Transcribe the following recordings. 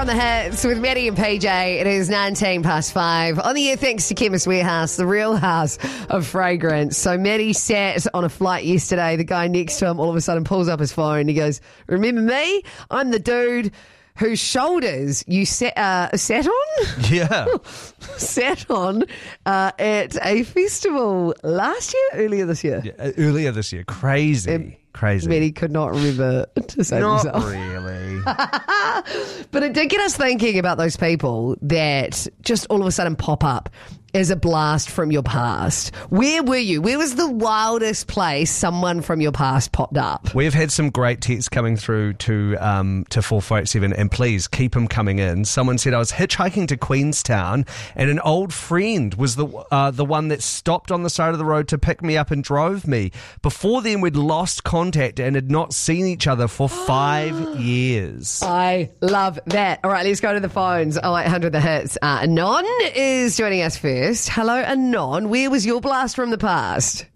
on the hits with Maddie and PJ. It is 5:19 on the air thanks to Chemist Warehouse, the real house of fragrance. So Maddie sat on a flight yesterday. The guy next to him all of a sudden pulls up his phone. He goes, "Remember me? I'm the dude whose shoulders you sat on?" Yeah. Sat on at a festival earlier this year. Yeah, earlier this year. Crazy. Maddie could not remember to save Not himself. really. But it did get us thinking about those people that just all of a sudden pop up as a blast from your past. Where were you? Where was the wildest place someone from your past popped up? We've had some great texts coming through to 4487, and please keep them coming in. Someone said, I was hitchhiking to Queenstown and an old friend was the one that stopped on the side of the road to pick me up and drove me. Before then, we'd lost contact and had not seen each other for 5 years. I love that. All right, let's go to the phones. 0800 The Hits. Anon is joining us first. Hello, Anon. Where was your blast from the past?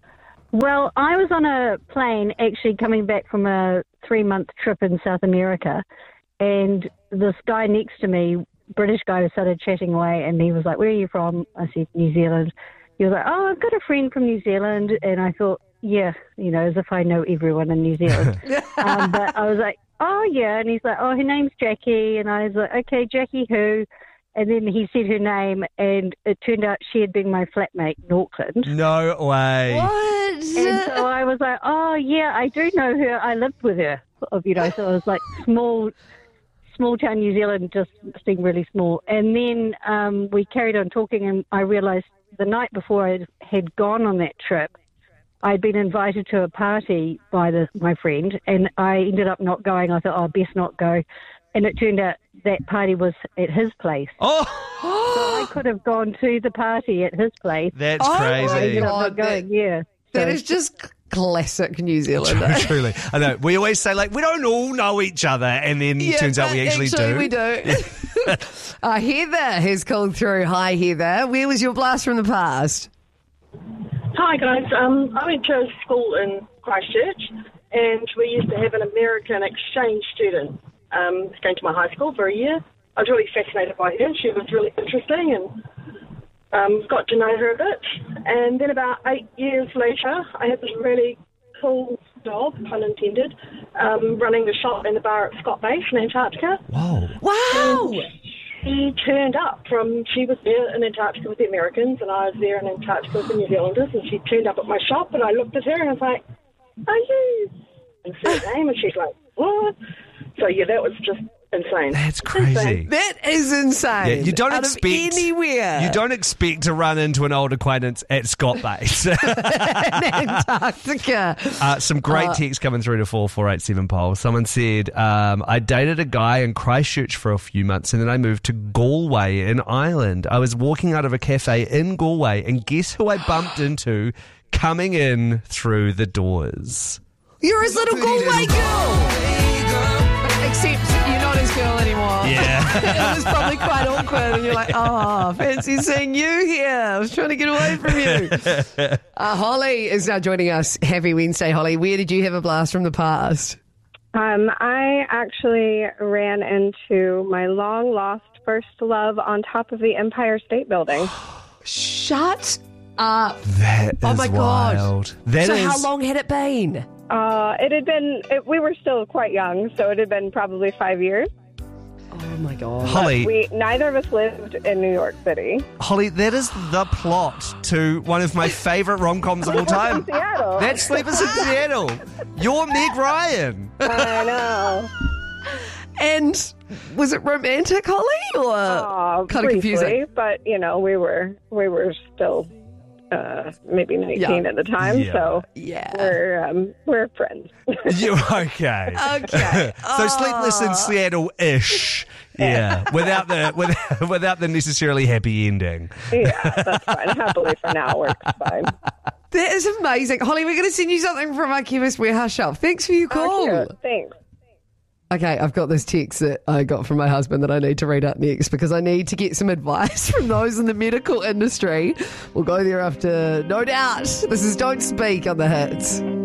Well, I was on a plane actually coming back from a 3-month trip in South America, and this guy next to me, British guy, started chatting away, and he was like, "Where are you from?" I said, "New Zealand." He was like, "Oh, I've got a friend from New Zealand," and I thought, yeah, as if I know everyone in New Zealand. But I was like, "Oh, yeah," and he's like, "Oh, her name's Jackie," and I was like, "Okay, Jackie who?" And then he said her name, and it turned out she had been my flatmate in Auckland. No way. What? And so I was like, "Oh, yeah, I do know her. I lived with her." So it was like small town New Zealand, just being really small. And then we carried on talking, and I realised the night before I had gone on that trip, I'd been invited to a party by my friend, and I ended up not going. I thought, I best not go. And it turned out that party was at his place. Oh! So I could have gone to the party at his place. That's Oh, I crazy. ended up not going, yeah. That So- is just classic New Zealand. Truly. I know. We always say, we don't all know each other, and then turns out we actually do. We do. Heather has called through. Hi, Heather. Where was your blast from the past? Hi guys, I went to school in Christchurch, and we used to have an American exchange student going to my high school for a year. I was really fascinated by her. She was really interesting, and got to know her a bit. And then about 8 years later, I had this really cool dog, pun intended, running the shop and the bar at Scott Base in Antarctica. Whoa. Wow. She turned up she was there in Antarctica with the Americans, and I was there in Antarctica with the New Zealanders, and she turned up at my shop, and I looked at her, and I was like, "Are you?" And said her name, and she's like, "What?" So, yeah, that was just insane. That's crazy. Insane. That is insane. Yeah, you don't Out of expect anywhere. You don't expect to run into an old acquaintance at Scott Base. in Antarctica. Some great texts coming through to 4487 poll. Someone said, I dated a guy in Christchurch for a few months and then I moved to Galway in Ireland. I was walking out of a cafe in Galway and guess who I bumped into coming in through the doors? You're his little Galway girl. Except you're not his girl anymore. Yeah. It was probably quite awkward, and you're like, "Oh, fancy seeing you here. I was trying to get away from you." Holly is now joining us. Happy Wednesday, Holly. Where did you have a blast from the past? I actually ran into my long-lost first love on top of the Empire State Building. Shut up. That is Oh, my God. wild. That So is- how long had it been? It had been, we were still quite young, so it had been probably 5 years. Oh, my God. Holly, Neither of us lived in New York City. Holly, that is the plot to one of my favourite rom-coms of all time. Seattle. That's Sleepers in Seattle. You're Meg Ryan. I know. And was it romantic, Holly, or kind of Briefly, confusing? but we were still maybe 19 Yeah. at the time, Yeah. so Yeah. we're friends. You okay? Okay. So Sleepless in Seattle-ish. Yeah, without the necessarily happy ending. Yeah, that's fine. Happily for now, works fine. That is amazing. Holly, we're going to send you something from our Chemist Warehouse shop. Thanks for your call. Cute. Thanks. Okay, I've got this text that I got from my husband that I need to read out next because I need to get some advice from those in the medical industry. We'll go there after No Doubt. This is Don't Speak on the Hits.